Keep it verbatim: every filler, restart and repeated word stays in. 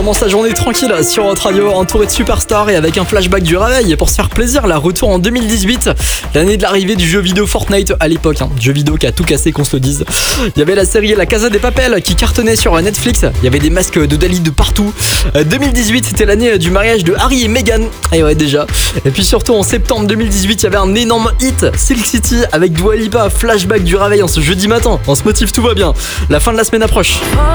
commence la journée tranquille sur votre radio, entouré de superstars et avec un flashback du réveil. Et pour se faire plaisir, la retour en deux mille dix-huit, l'année de l'arrivée du jeu vidéo Fortnite à l'époque, hein, jeu vidéo qui a tout cassé qu'on se le dise. Il y avait la série La Casa des Papel qui cartonnait sur Netflix, il y avait des masques de Dali de partout. deux mille dix-huit, c'était l'année du mariage de Harry et Meghan, et ouais déjà. Et puis surtout en septembre deux mille dix-huit, il y avait un énorme hit, Silk City avec Dua Lipa, flashback du réveil en ce jeudi matin. On se motive, tout va bien. La fin de la semaine approche.